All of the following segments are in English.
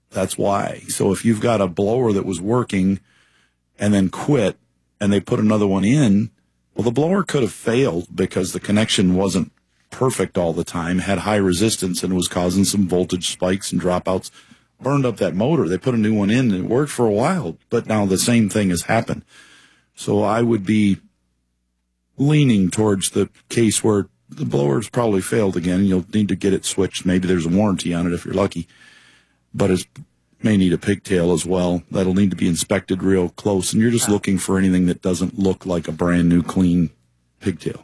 That's why. So if you've got a blower that was working and then quit and they put another one in, well, the blower could have failed because the connection wasn't perfect all the time, had high resistance, and was causing some voltage spikes and dropouts, burned up that motor. They put a new one in and it worked for a while, but now the same thing has happened. So I would be leaning towards the case where the blower's probably failed again. You'll need to get it switched. Maybe there's a warranty on it if you're lucky, but it may need a pigtail as well. That'll need to be inspected real close, and you're just looking for anything that doesn't look like a brand new clean pigtail.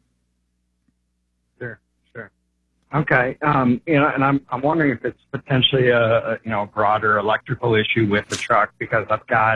Sure. Okay. And I'm wondering if it's potentially a broader electrical issue with the truck, because I've got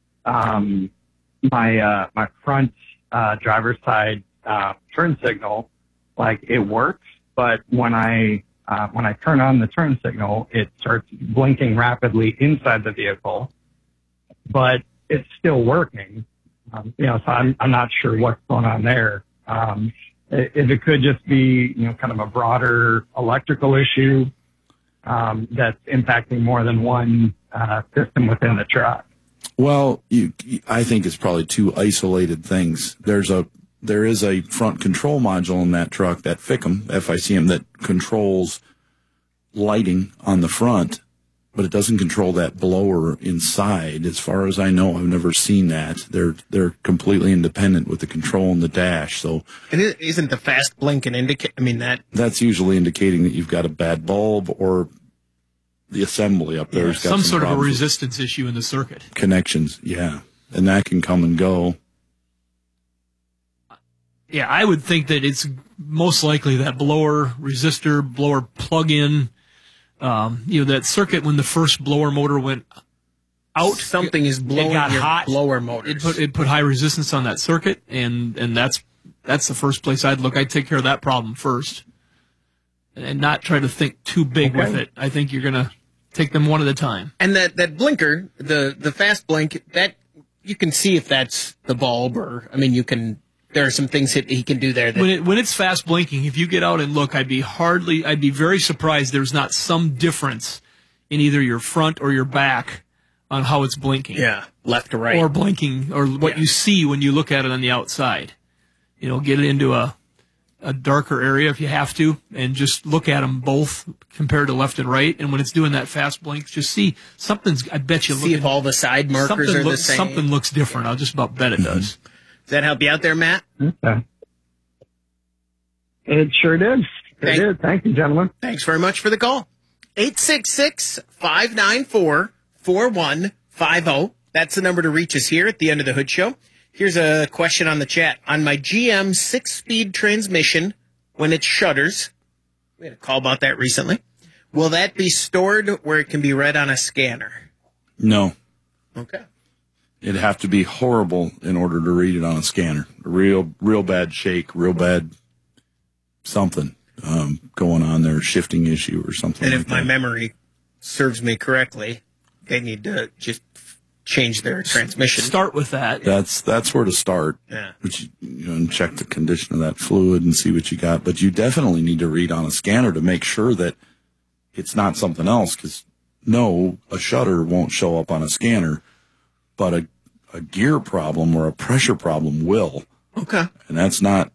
my front driver's side turn signal, like it works, but when I turn on the turn signal, it starts blinking rapidly inside the vehicle, but it's still working. So I'm not sure what's going on there. If it could just be, kind of a broader electrical issue that's impacting more than one system within the truck. Well, I think it's probably two isolated things. There is a front control module in that truck, that FICM, that controls lighting on the front, but it doesn't control that blower inside. As far as I know, I've never seen that. They're completely independent with the control in the dash. So, and isn't the fast blink an indicate? I mean, that's usually indicating that you've got a bad bulb, or the assembly up there has got some sort of a resistance issue in the circuit. Connections, yeah, and that can come and go. Yeah, I would think that it's most likely that blower plug-in, that circuit when the first blower motor went out. Something is blowing it got your hot. Blower motors. It put high resistance on that circuit, and that's the first place I'd look. I'd take care of that problem first, and not try to think too big with it. I think you're gonna take them one at a time. And that blinker, the fast blink, that you can see if that's the bulb, or there are some things that he can do there. When it's fast blinking, if you get out and look, I'd be very surprised there's not some difference in either your front or your back on how it's blinking. Yeah, left to right. Or blinking, or what you see when you look at it on the outside. Get it into a darker area if you have to, and just look at them both compared to left and right. And when it's doing that fast blink, just see something's, I bet you, see if all the side markers are the same. Something looks different. I'll just about bet it does. Does that help you out there, Matt? Okay. It sure did. It did. Thank you, gentlemen. Thanks very much for the call. 866-594-4150. That's the number to reach us here at the Under the Hood Show. Here's a question on the chat. On my GM 6-speed transmission, when it shudders, we had a call about that recently, will that be stored where it can be read on a scanner? No. Okay. It'd have to be horrible in order to read it on a scanner. Real bad shake, real bad something going on there, shifting issue or something. And like if my memory serves me correctly, they need to just change their transmission. Start with that. That's where to start. Yeah. Which, and check the condition of that fluid and see what you got. But you definitely need to read on a scanner to make sure that it's not something else, because a shutter won't show up on a scanner, but a gear problem or a pressure problem will. Okay. And that's not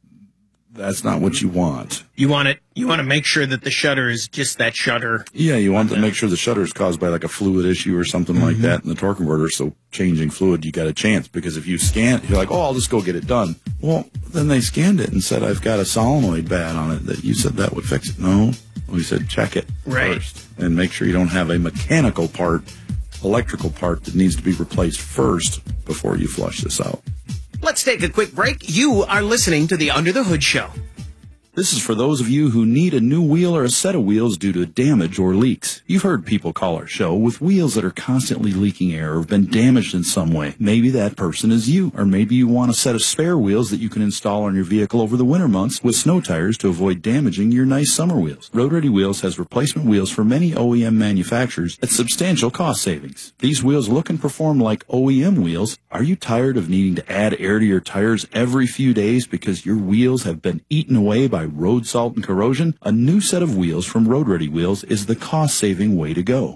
what you want. You want to make sure that the shutter is just that shutter. Yeah, you want to make sure the shutter is caused by like a fluid issue or something like that in the torque converter. So changing fluid, you got a chance, because if you scan it, you're like, I'll just go get it done. Well, then they scanned it and said, I've got a solenoid bad on it, that you said that would fix it. No, we said check it first and make sure you don't have a mechanical part, electrical part that needs to be replaced first before you flush this out. Let's take a quick break. You are listening to the Under the Hood Show. This is for those of you who need a new wheel or a set of wheels due to damage or leaks. You've heard people call our show with wheels that are constantly leaking air or have been damaged in some way. Maybe that person is you, or maybe you want a set of spare wheels that you can install on your vehicle over the winter months with snow tires to avoid damaging your nice summer wheels. Road Ready Wheels has replacement wheels for many OEM manufacturers at substantial cost savings. These wheels look and perform like OEM wheels. Are you tired of needing to add air to your tires every few days because your wheels have been eaten away by road salt and corrosion? A new set of wheels from Road Ready Wheels is the cost-saving way to go.